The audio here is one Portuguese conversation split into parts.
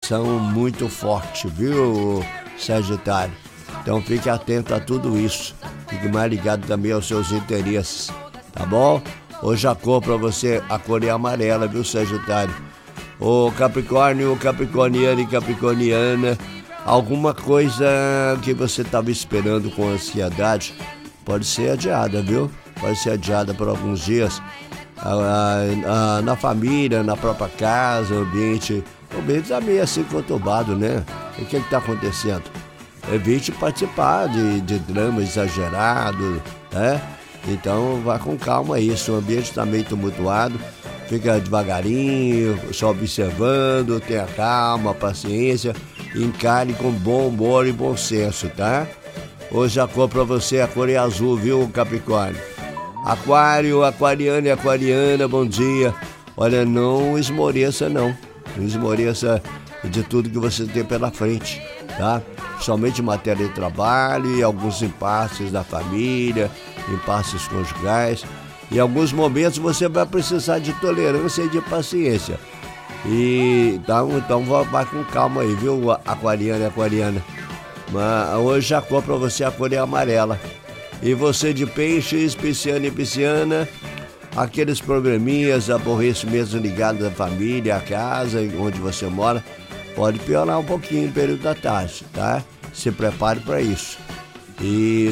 atração muito forte, viu, Sagitário? Então fique atento a tudo isso. Fique mais ligado também aos seus interesses, tá bom? Hoje a cor para você, a cor é amarela, viu, Sagitário? Ô Capricórnio, Capricorniano e Capricorniana, alguma coisa que você estava esperando com ansiedade pode ser adiada, viu? Pode ser adiada por alguns dias. Na família, na própria casa, o ambiente está meio assim conturbado, né? O que está acontecendo? Evite participar de drama exagerado, né? Então vá com calma aí, se o ambiente está meio tumultuado, fica devagarinho, só observando, tenha calma, paciência, encare com bom humor e bom senso, tá? Hoje a cor para você, a cor é azul, viu, Capricórnio? Aquário, aquariano e aquariana, bom dia. Olha, não esmoreça não esmoreça de tudo que você tem pela frente, tá? Somente matéria de trabalho e alguns impasses da família, impasses conjugais. Em alguns momentos você vai precisar de tolerância e de paciência. Então vai com calma aí, viu, aquariano e aquariana? Mas hoje a cor para você, a cor é amarela. E você de peixes, pisciano e pisciana, aqueles probleminhas, aborrecimentos ligados à família, à casa, onde você mora, pode piorar um pouquinho no período da tarde, tá? Se prepare para isso. E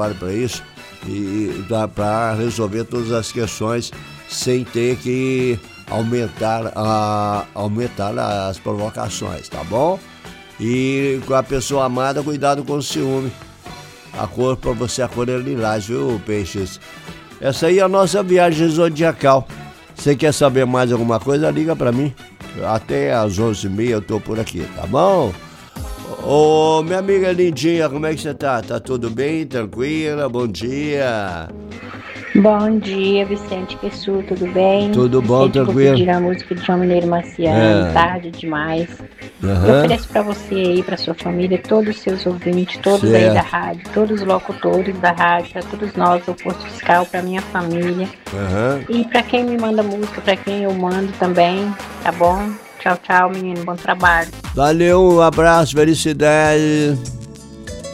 para resolver todas as questões sem ter que aumentar as provocações, tá bom? E com a pessoa amada, cuidado com o ciúme. A cor para você, a cor é lilás, viu, peixes? Essa aí é a nossa viagem zodiacal. Você quer saber mais alguma coisa? Liga para mim. Até às 11h30 eu tô por aqui, tá bom? Ô, minha amiga lindinha, como é que você tá? Tá tudo bem? Tranquila? Bom dia. Bom dia, Vicente Quessu, tudo bem? Tudo bom, Vicente, tranquilo? vou pedir a música de João Mineiro Marciano, Tarde Demais. Eu ofereço pra você aí, pra sua família, todos os seus ouvintes, todos aí da rádio, todos os locutores da rádio, pra todos nós, o Posto Fiscal, pra minha família. E pra quem me manda música, pra quem eu mando também, tá bom? Tchau, tchau, menino, bom trabalho. Valeu, um abraço, felicidade.